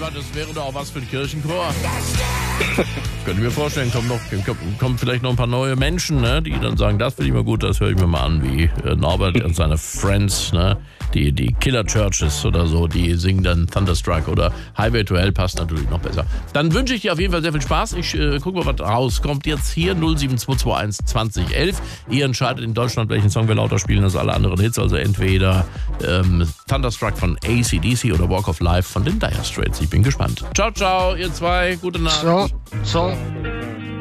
meine, das wäre doch auch was für den Kirchenchor. Könnte ich mir vorstellen, kommen vielleicht noch ein paar neue Menschen, ne, die dann sagen, das finde ich mal gut, das höre ich mir mal an, wie Norbert und seine Friends, ne, die Killer Churches oder so, die singen dann Thunderstruck oder Highway to Hell passt natürlich noch besser. Dann wünsche ich dir auf jeden Fall sehr viel Spaß. Ich gucke mal, was rauskommt jetzt hier, 07221 2011. Ihr entscheidet in Deutschland, welchen Song wir lauter spielen als alle anderen Hits, also entweder Thunderstruck von AC/DC oder Walk of Life von den Dire Straits. Ich bin gespannt. Ciao, ciao, ihr zwei, gute Nacht. Ciao. Ciao.